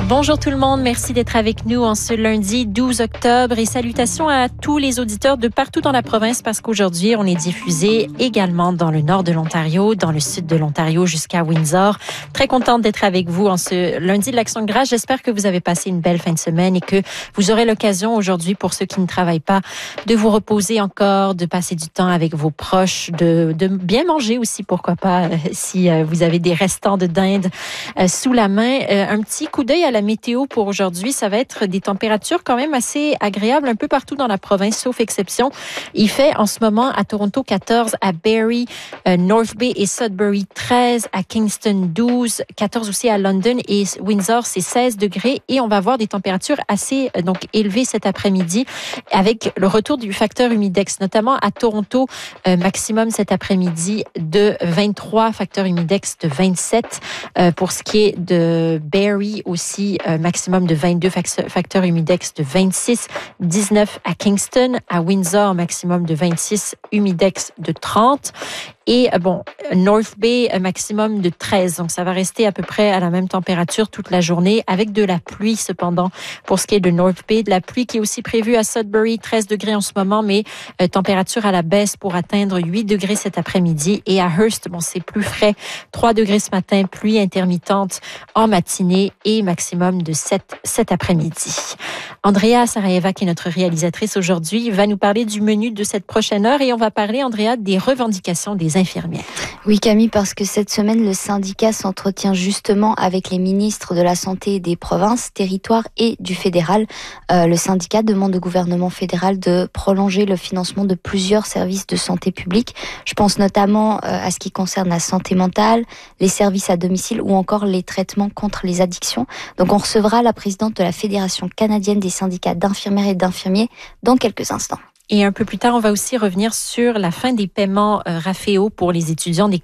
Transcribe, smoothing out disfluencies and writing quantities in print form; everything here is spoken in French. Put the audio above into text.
Bonjour tout le monde, merci d'être avec nous en ce lundi 12 octobre et salutations à tous les auditeurs de partout dans la province parce qu'aujourd'hui, on est diffusé également dans le nord de l'Ontario, dans le sud de l'Ontario jusqu'à Windsor. Très contente d'être avec vous en ce lundi de l'Action de grâce. J'espère que vous avez passé une belle fin de semaine et que vous aurez l'occasion aujourd'hui, pour ceux qui ne travaillent pas, de vous reposer encore, de passer du temps avec vos proches, de bien manger aussi, pourquoi pas, si vous avez des restants de dinde sous la main. Un petit coup d'œil à la météo pour aujourd'hui, ça va être des températures quand même assez agréables un peu partout dans la province, sauf exception. Il fait en ce moment à Toronto 14, à Barrie, North Bay et Sudbury 13, à Kingston 12, 14 aussi à London et Windsor, c'est 16 degrés et on va avoir des températures assez donc élevées cet après-midi avec le retour du facteur humidex, notamment à Toronto, maximum cet après-midi de 23, facteur humidex de 27. Pour ce qui est de Barrie aussi, maximum de 22, facteur humidex de 26, 19 à Kingston, à Windsor, maximum de 26, humidex de 30. Et North Bay, maximum de 13. Donc, ça va rester à peu près à la même température toute la journée, avec de la pluie cependant. Pour ce qui est de North Bay, de la pluie qui est aussi prévue à Sudbury, 13 degrés en ce moment, mais température à la baisse pour atteindre 8 degrés cet après-midi. Et à Hearst, c'est plus frais, 3 degrés ce matin, pluie intermittente en matinée et maximum de 7 cet après-midi. Andrea Saraeva, qui est notre réalisatrice aujourd'hui, va nous parler du menu de cette prochaine heure et on va parler, Andrea, des revendications des infirmières. Oui, Camille, parce que cette semaine, le syndicat s'entretient justement avec les ministres de la Santé des provinces, territoires et du fédéral. Le syndicat demande au gouvernement fédéral de prolonger le financement de plusieurs services de santé publique. Je pense notamment à ce qui concerne la santé mentale, les services à domicile ou encore les traitements contre les addictions. Donc on recevra la présidente de la Fédération canadienne des syndicats d'infirmières et d'infirmiers dans quelques instants. Et un peu plus tard, on va aussi revenir sur la fin des paiements RAFEO pour les étudiants des